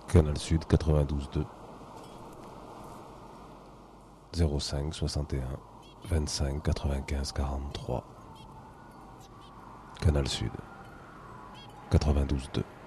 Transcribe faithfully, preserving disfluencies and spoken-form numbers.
Canal Sud quatre-vingt-douze deux zéro cinq soixante et un vingt-cinq quatre-vingt-quinze quarante-trois. Canal Sud quatre-vingt-douze deux.